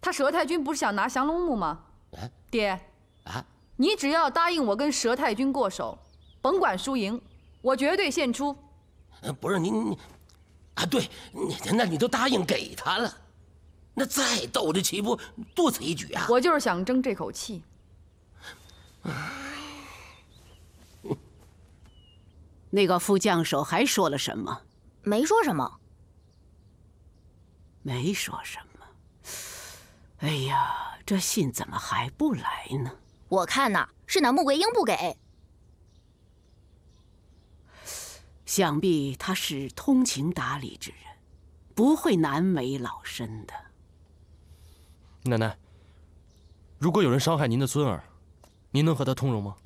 他佘太君不是想拿降龙木吗？爹，你只要答应我跟佘太君过手，甭管输赢，我绝对献出。 不是您，对，那你都答应给他了，那再斗这棋不多此一举啊？ 我就是想争这口气。 那个副将手还说了什么？ 没说什么。 没说什么。哎呀，这信怎么还不来呢？ 我看呐，是那穆桂英不给。 想必他是通情达理之人，不会难为老身的。 奶奶，如果有人伤害您的孙儿，您能和他通融吗？